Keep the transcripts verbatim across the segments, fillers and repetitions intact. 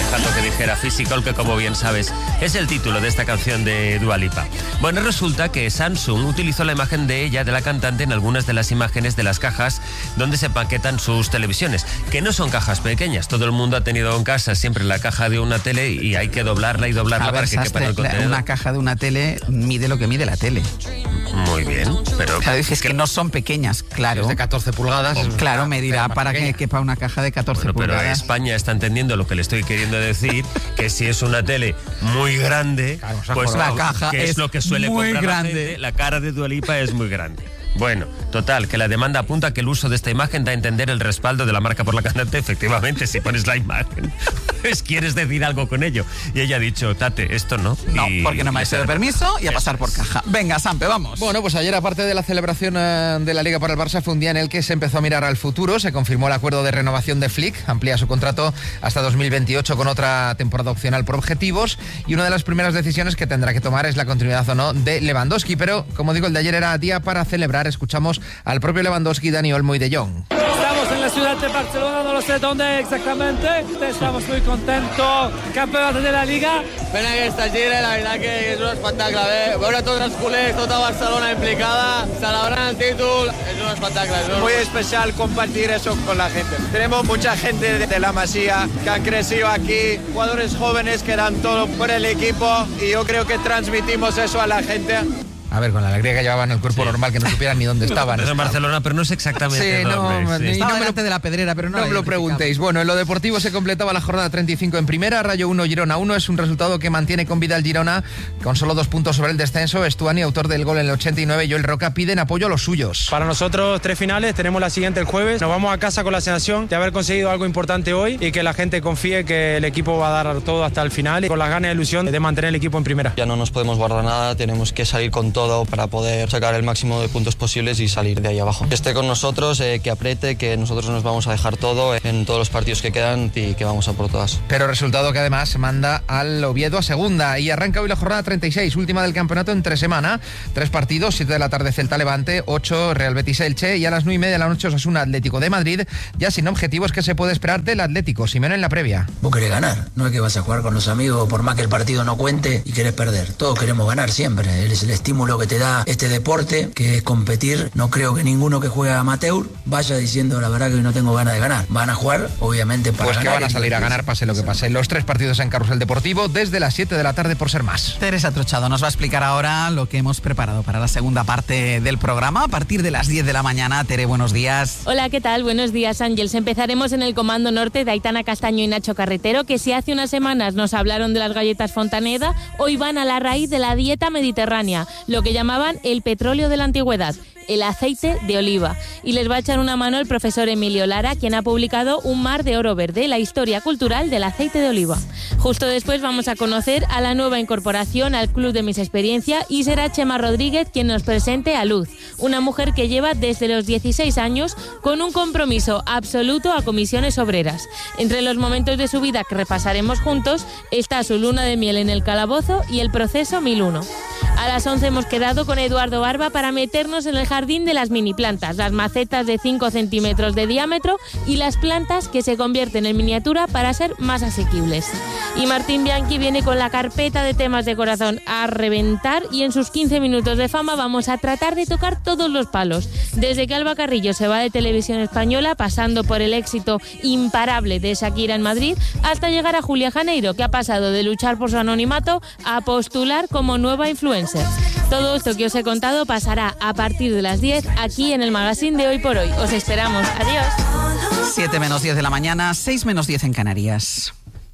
dejando que dijera Physical, que como bien sabes es el título de esta canción de Dua Lipa. Bueno, resulta que Samsung utilizó la imagen de ella, de la cantante, en algunas de las imágenes de las cajas donde se empaquetan sus televisiones, que no son cajas pequeñas. Todo el mundo ha tenido en casa siempre la caja de una tele y hay que doblarla y doblarla a para ver, que quepa en el contenedor. Una caja de una tele mide lo que mide la tele. Muy bien, pero... Claro, dices que no son pequeñas, claro. Es de catorce pulgadas. Oh, claro, me dirá para pequeña. Que quepa una caja de catorce bueno, pulgadas. Pero España está entendiendo lo que le estoy queriendo decir, que si es una tele muy grande, claro, pues la caja que es, es lo que suele muy comprar grande. La gente, la cara de Dua Lipa es muy grande. Bueno, total, que la demanda apunta que el uso de esta imagen da a entender el respaldo de la marca por la cantante. Efectivamente, si pones la imagen, pues quieres decir algo con ello. Y ella ha dicho, Tate, esto no. No, y, porque no me ha sido permiso y a pasar por caja. Venga, Sampe, vamos. Bueno, pues ayer, aparte de la celebración uh, de la Liga para el Barça, fue un día en el que se empezó a mirar al futuro. Se confirmó el acuerdo de renovación de Flick, amplía su contrato hasta dos mil veintiocho con otra temporada opcional por objetivos. Y una de las primeras decisiones que tendrá que tomar es la continuidad o no de Lewandowski. Pero, como digo, el de ayer era día para celebrar. Escuchamos al propio Lewandowski, Dani Olmo y De Jong. Estamos en la ciudad de Barcelona, no lo sé dónde exactamente. Estamos muy contentos. Campeonato de la Liga. Pena que esta gira, la verdad que és un espectacle. Bé, veure tots els culers, tota Barcelona implicada, celebrant el títol, es un espectacle. Es un... Muy especial compartir eso con la gente. Tenemos mucha gente de la Masía que han crecido aquí, jugadores jóvenes que dan todo por el equipo y yo creo que transmitimos eso a la gente. A ver, con la alegría que llevaban el cuerpo sí. normal, que no supieran ni dónde estaban. Es en Barcelona, pero no sé exactamente sí, dónde. No, sí. Estaba no delante de la pedrera, pero no, no me lo preguntéis. Bueno, en lo deportivo se completaba la jornada treinta y cinco en primera, Rayo uno, Girona uno. Es un resultado que mantiene con vida el Girona, con solo dos puntos sobre el descenso. Estuani, autor del gol en el ochenta y nueve, y Joel Roca piden apoyo a los suyos. Para nosotros, tres finales, tenemos la siguiente el jueves. Nos vamos a casa con la sensación de haber conseguido algo importante hoy y que la gente confíe que el equipo va a dar todo hasta el final y con las ganas y ilusión de mantener el equipo en primera. Ya no nos podemos guardar nada, tenemos que salir con todo para poder sacar el máximo de puntos posibles y salir de ahí abajo. Que esté con nosotros, eh, que apriete, que nosotros nos vamos a dejar todo en todos los partidos que quedan y que vamos a por todas. Pero resultado que además manda al Oviedo a segunda y arranca hoy la jornada treinta y seis, última del campeonato entre semana. Tres partidos, siete de la tarde Celta Levante, ocho Real Betis Elche y a las nueve y media de la noche Osasuna Atlético de Madrid, ya sin objetivos. Que se puede esperar del Atlético. Simeone en la previa. Vos querés ganar, no es que vas a jugar con los amigos por más que el partido no cuente y querés perder. Todos queremos ganar siempre, es el estímulo que te da este deporte, que es competir. No creo que ninguno que juega amateur vaya diciendo la verdad que no tengo ganas de ganar. Van a jugar, obviamente, para pues ganar. Pues que van a salir a ganar, pase lo que pase. Los tres partidos en Carrusel Deportivo desde las siete de la tarde, por ser más. Teresa Trochado nos va a explicar ahora lo que hemos preparado para la segunda parte del programa a partir de las diez de la mañana. Tere, buenos días. Hola, ¿qué tal? Buenos días, Ángels. Empezaremos en el Comando Norte de Aitana Castaño y Nacho Carretero, que si hace unas semanas nos hablaron de las galletas Fontaneda, hoy van a la raíz de la dieta mediterránea, lo que llamaban el petróleo de la antigüedad, el aceite de oliva. Y les va a echar una mano el profesor Emilio Lara, quien ha publicado Un mar de oro verde, la historia cultural del aceite de oliva. Justo después vamos a conocer a la nueva incorporación al Club de Mis Experiencia y será Chema Rodríguez quien nos presente a Luz, una mujer que lleva desde los dieciséis años con un compromiso absoluto a comisiones obreras. Entre los momentos de su vida que repasaremos juntos está su luna de miel en el calabozo y el proceso mil uno. A las once hemos quedado con Eduardo Barba para meternos en el jardín de las mini plantas, las macetas de cinco centímetros de diámetro y las plantas que se convierten en miniatura para ser más asequibles. Y Martín Bianchi viene con la carpeta de temas de corazón a reventar y en sus quince minutos de fama vamos a tratar de tocar todos los palos. Desde que Alba Carrillo se va de Televisión Española, pasando por el éxito imparable de Shakira en Madrid, hasta llegar a Julia Janeiro, que ha pasado de luchar por su anonimato a postular como nueva influencer. Todo esto que os he contado pasará a partir de las diez aquí en el magazine de Hoy por Hoy. Os esperamos. Adiós. siete menos diez de la mañana, seis menos diez en Canarias.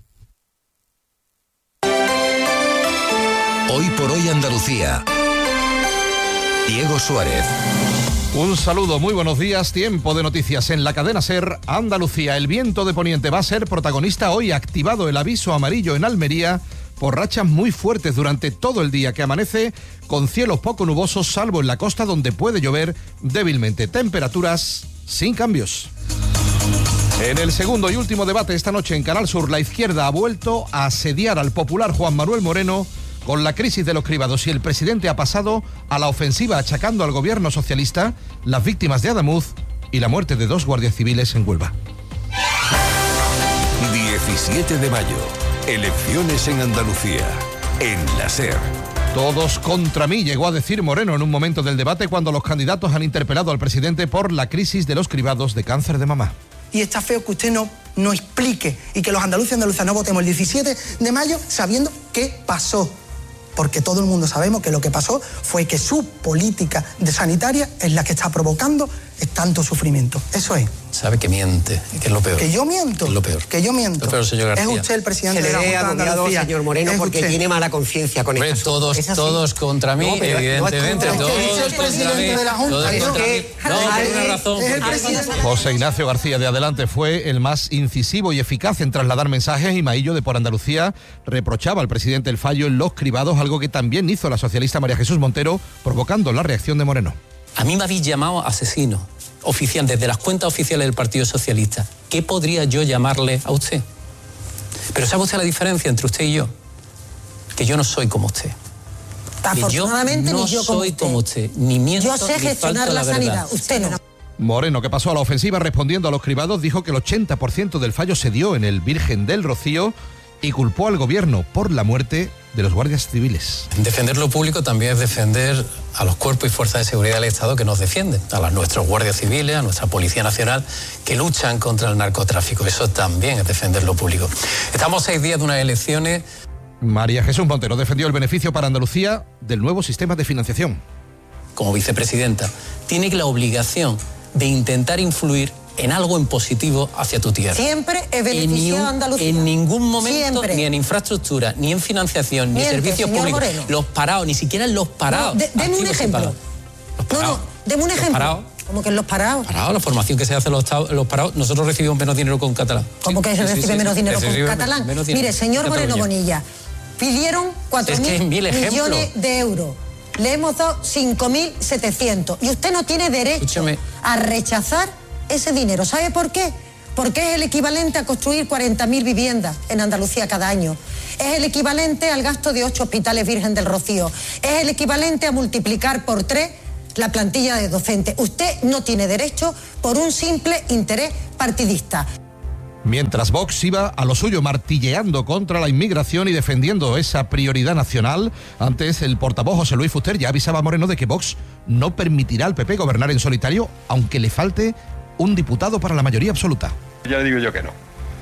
Hoy por Hoy Andalucía. Diego Suárez. Un saludo, muy buenos días. Tiempo de noticias en la cadena SER Andalucía. El viento de poniente va a ser protagonista hoy. Activado el aviso amarillo en Almería por rachas muy fuertes durante todo el día, que amanece con cielos poco nubosos, salvo en la costa donde puede llover débilmente. Temperaturas sin cambios. En el segundo y último debate esta noche en Canal Sur, la izquierda ha vuelto a asediar al popular Juan Manuel Moreno con la crisis de los cribados y el presidente ha pasado a la ofensiva achacando al gobierno socialista las víctimas de Adamuz y la muerte de dos guardias civiles en Huelva. diecisiete de mayo. Elecciones en Andalucía. En la SER. Todos contra mí, llegó a decir Moreno en un momento del debate cuando los candidatos han interpelado al presidente por la crisis de los cribados de cáncer de mama. Y está feo que usted no, no explique y que los andaluces y andaluzas no votemos el diecisiete de mayo sabiendo qué pasó. Porque todo el mundo sabemos que lo que pasó fue que su política de sanitaria es la que está provocando tanto sufrimiento. Eso es. Sabe que miente, que es lo peor. Que yo miento. Que es lo peor. Que yo miento. Lo peor, señor García. Es usted el presidente de la Junta de Andalucía, señor Moreno, es porque usted. tiene mala conciencia con esto. Todos, todos contra mí, no, evidentemente. No, todos es el presidente de la Junta. Todos Es contra mí. que, No, es, tiene una razón. es el presidente. José Ignacio García de Adelante fue el más incisivo y eficaz en trasladar mensajes, y Maillo de Por Andalucía reprochaba al presidente el fallo en los cribados, algo que también hizo la socialista María Jesús Montero, provocando la reacción de Moreno. A mí me habéis llamado asesino oficial desde las cuentas oficiales del Partido Socialista. ¿Qué podría yo llamarle a usted? Pero ¿sabe usted la diferencia entre usted y yo? Que yo no soy como usted. Afortunadamente, yo no ni yo como soy usted. como usted, ni miento, Yo sé ni gestionar falto la, a sanidad, verdad. usted no. Moreno, que pasó a la ofensiva respondiendo a los cribados, dijo que el ochenta por ciento del fallo se dio en el Virgen del Rocío y culpó al gobierno por la muerte de los guardias civiles. Defender lo público también es defender a los cuerpos y fuerzas de seguridad del Estado que nos defienden, a las, nuestros guardias civiles, a nuestra Policía Nacional, que luchan contra el narcotráfico. Eso también es defender lo público. Estamos seis días de unas elecciones. María Jesús Montero defendió el beneficio para Andalucía del nuevo sistema de financiación. Como vicepresidenta, tiene la obligación de intentar influir en algo en positivo hacia tu tierra. Siempre he beneficiado a Andalucía. En ningún momento, Siempre. ni en infraestructura, ni en financiación, ni en Miente, servicios señor públicos. Moreno. Los parados, ni siquiera en los parados. No, de- deme un activos y ejemplo. pagados. Los No, parados. no, deme un Los ejemplo. parados. Como que en los parados. Parados, la formación que se hace en los, estados- en los parados, nosotros recibimos menos dinero con catalán. ¿Cómo que se Sí, sí, recibe sí, menos sí. dinero Se con recibe catalán? menos dinero Mire, señor en Moreno Cataluña. Bonilla, pidieron cuatro Es que mil mil ejemplos. millones de euros. Le hemos dado cinco mil setecientos. Y usted no tiene derecho Escúchame. a rechazar ese dinero. ¿Sabe por qué? Porque es el equivalente a construir cuarenta mil viviendas en Andalucía cada año. Es el equivalente al gasto de ocho hospitales Virgen del Rocío. Es el equivalente a multiplicar por tres la plantilla de docentes. Usted no tiene derecho por un simple interés partidista. Mientras Vox iba a lo suyo martilleando contra la inmigración y defendiendo esa prioridad nacional, antes el portavoz José Luis Fuster ya avisaba a Moreno de que Vox no permitirá al P P gobernar en solitario, aunque le falte un diputado para la mayoría absoluta. Ya le digo yo que no.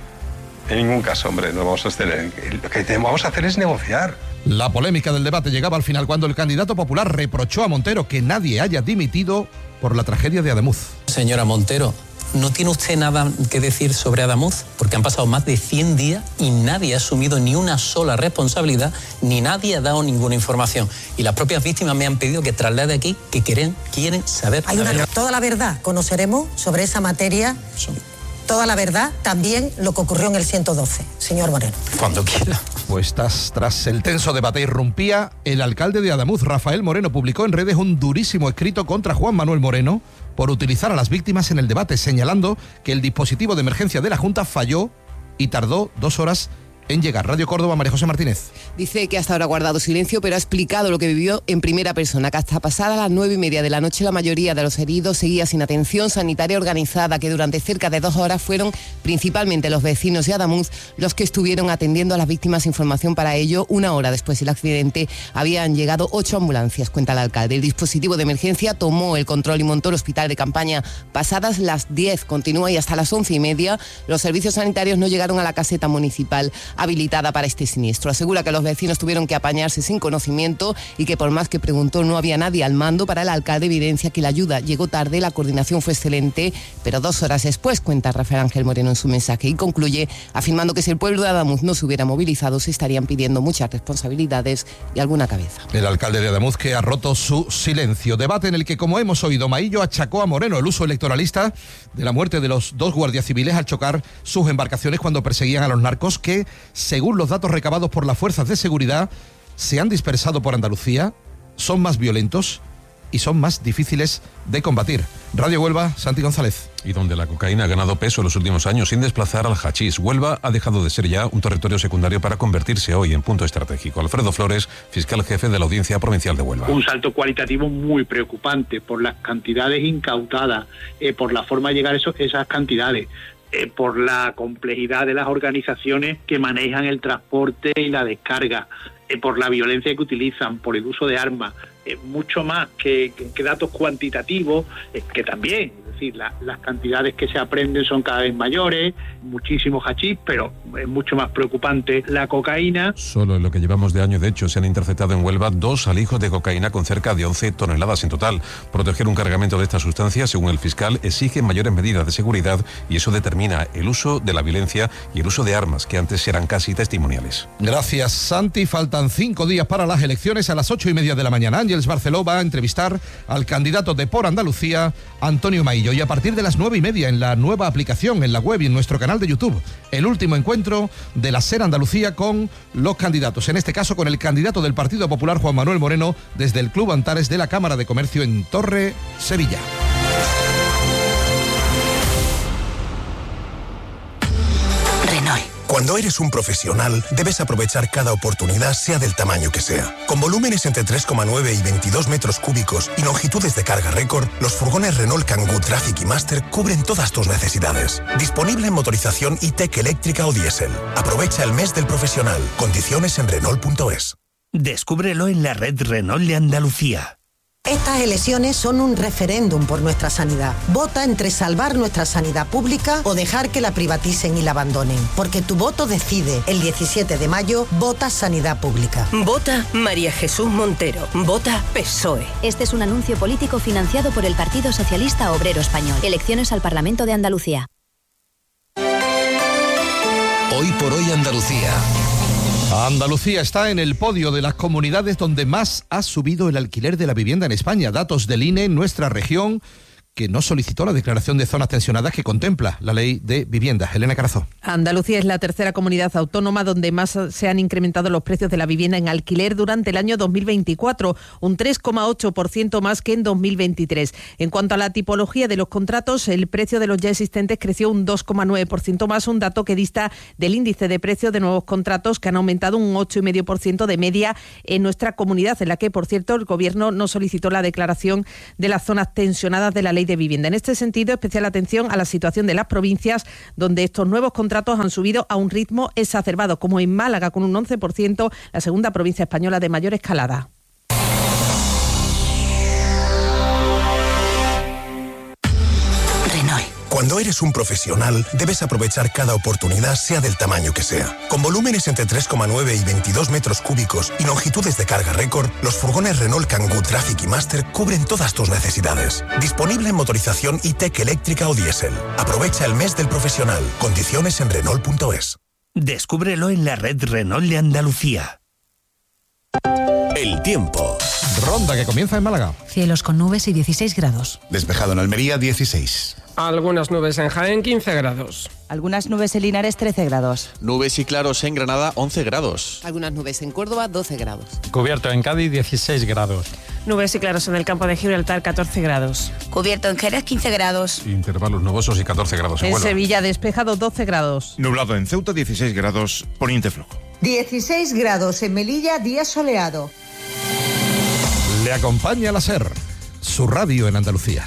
En ningún caso, hombre, no vamos a hacer. Lo que vamos a hacer es negociar. La polémica del debate llegaba al final cuando el candidato popular reprochó a Montero que nadie haya dimitido por la tragedia de Ademuz. Señora Montero, ¿no tiene usted nada que decir sobre Adamuz? Porque han pasado más de cien días y nadie ha asumido ni una sola responsabilidad, ni nadie ha dado ninguna información. Y las propias víctimas me han pedido que traslade aquí que quieren, quieren saber Hay la una, verdad. toda la verdad conoceremos sobre esa materia, toda la verdad, también lo que ocurrió en el ciento doce, señor Moreno. Cuando quiera. Pues tras, tras el tenso debate irrumpía, el alcalde de Adamuz, Rafael Moreno, publicó en redes un durísimo escrito contra Juan Manuel Moreno por utilizar a las víctimas en el debate, señalando que el dispositivo de emergencia de la Junta falló y tardó dos horas en llegar. Radio Córdoba, María José Martínez. Dice que hasta ahora ha guardado silencio, pero ha explicado lo que vivió en primera persona, que hasta pasada las nueve y media de la noche la mayoría de los heridos seguía sin atención sanitaria organizada, que durante cerca de dos horas fueron principalmente los vecinos de Adamuz los que estuvieron atendiendo a las víctimas. Información para ello, una hora después del accidente habían llegado ocho ambulancias, cuenta el alcalde. El dispositivo de emergencia tomó el control y montó el hospital de campaña pasadas las diez, continúa y hasta las once y media los servicios sanitarios no llegaron a la caseta municipal habilitada para este siniestro. Asegura que los vecinos tuvieron que apañarse sin conocimiento y que por más que preguntó no había nadie al mando. Para el alcalde evidencia que la ayuda llegó tarde, la coordinación fue excelente, pero dos horas después, cuenta Rafael Ángel Moreno en su mensaje, y concluye afirmando que si el pueblo de Adamuz no se hubiera movilizado se estarían pidiendo muchas responsabilidades y alguna cabeza. El alcalde de Adamuz, que ha roto su silencio. Debate en el que, como hemos oído, Maillo achacó a Moreno el uso electoralista de la muerte de los dos guardias civiles al chocar sus embarcaciones cuando perseguían a los narcos que, según los datos recabados por las fuerzas de seguridad, se han dispersado por Andalucía, son más violentos y son más difíciles de combatir. Radio Huelva, Santi González. Y donde la cocaína ha ganado peso en los últimos años sin desplazar al hachís. Huelva ha dejado de ser ya un territorio secundario para convertirse hoy en punto estratégico. Alfredo Flores, fiscal jefe de la Audiencia Provincial de Huelva. Un salto cualitativo muy preocupante por las cantidades incautadas, eh, por la forma de llegar a eso, esas cantidades. eh, por la complejidad de las organizaciones que manejan el transporte y la descarga, eh, por la violencia que utilizan, por el uso de armas, eh, mucho más que, que, que datos cuantitativos, eh, que también, es decir, la, las cantidades que se aprenden son cada vez mayores, muchísimo hachís, pero es mucho más preocupante la cocaína. Solo en lo que llevamos de año, de hecho, se han interceptado en Huelva dos alijos de cocaína con cerca de once toneladas en total. Proteger un cargamento de esta sustancia, según el fiscal, exige mayores medidas de seguridad y eso determina el uso de la violencia y el uso de armas, que antes eran casi testimoniales. Gracias, Santi. Faltan cinco días para las elecciones. A las ocho y media de la mañana, Ángeles Barceló va a entrevistar al candidato de Por Andalucía, Antonio Maillo. Y a partir de las nueve y media, en la nueva aplicación, en la web y en nuestro canal de YouTube, el último encuentro de la SER Andalucía con los candidatos. En este caso, con el candidato del Partido Popular, Juan Manuel Moreno, desde el Club Antares de la Cámara de Comercio en Torre, Sevilla. Renault. Cuando eres un profesional, debes aprovechar cada oportunidad, sea del tamaño que sea. Con volúmenes entre tres coma nueve y veintidós metros cúbicos y longitudes de carga récord, los furgones Renault Kangoo Traffic y Master cubren todas tus necesidades. Disponible en motorización E-Tech eléctrica o diésel. Aprovecha el mes del profesional. Condiciones en Renault punto es. Descúbrelo en la red Renault de Andalucía. Estas elecciones son un referéndum por nuestra sanidad. Vota entre salvar nuestra sanidad pública o dejar que la privaticen y la abandonen. Porque tu voto decide. El diecisiete de mayo, vota Sanidad Pública. Vota María Jesús Montero. Vota P S O E. Este es un anuncio político financiado por el Partido Socialista Obrero Español. Elecciones al Parlamento de Andalucía. Hoy por hoy Andalucía. Andalucía está en el podio de las comunidades donde más ha subido el alquiler de la vivienda en España. Datos del I N E en nuestra región, que no solicitó la declaración de zonas tensionadas que contempla la ley de vivienda. Elena Carazo. Andalucía es la tercera comunidad autónoma donde más se han incrementado los precios de la vivienda en alquiler durante el año dos mil veinticuatro, un tres coma ocho por ciento más que en dos mil veintitrés. En cuanto a la tipología de los contratos, el precio de los ya existentes creció un dos coma nueve por ciento más, un dato que dista del índice de precios de nuevos contratos, que han aumentado un ocho coma cinco por ciento de media en nuestra comunidad, en la que, por cierto, el Gobierno no solicitó la declaración de las zonas tensionadas de la ley de vivienda. En este sentido, especial atención a la situación de las provincias donde estos nuevos contratos han subido a un ritmo exacerbado, como en Málaga con un once por ciento, la segunda provincia española de mayor escalada. Cuando eres un profesional, debes aprovechar cada oportunidad, sea del tamaño que sea. Con volúmenes entre tres coma nueve y veintidós metros cúbicos y longitudes de carga récord, los furgones Renault Kangoo Traffic y Master cubren todas tus necesidades. Disponible en motorización E-Tech eléctrica o diésel. Aprovecha el mes del profesional. Condiciones en Renault punto es. Descúbrelo en la red Renault de Andalucía. El tiempo. Ronda que comienza en Málaga. Cielos con nubes y dieciséis grados. Despejado en Almería, dieciséis. Algunas nubes en Jaén, quince grados. Algunas nubes en Linares, trece grados. Nubes y claros en Granada, once grados. Algunas nubes en Córdoba, doce grados. Cubierto en Cádiz, dieciséis grados. Nubes y claros en el campo de Gibraltar, catorce grados. Cubierto en Jerez, quince grados. Intervalos nubosos y catorce grados en En Huelva. Sevilla, despejado, doce grados. Nublado en Ceuta, dieciséis grados, poniente flojo. dieciséis grados en Melilla, día soleado. Le acompaña la SER, su radio en Andalucía.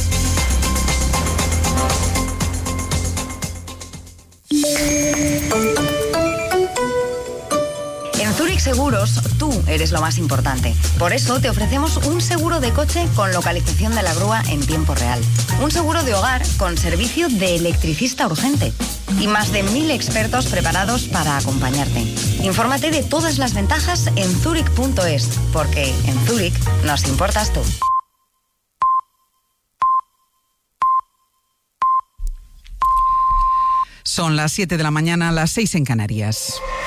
En Zurich Seguros, tú eres lo más importante. Por eso te ofrecemos un seguro de coche con localización de la grúa en tiempo real. Un seguro de hogar con servicio de electricista urgente. Y más de mil expertos preparados para acompañarte. Infórmate de todas las ventajas en Zurich punto es, porque en Zurich nos importas tú. Son las siete de la mañana, las seis en Canarias.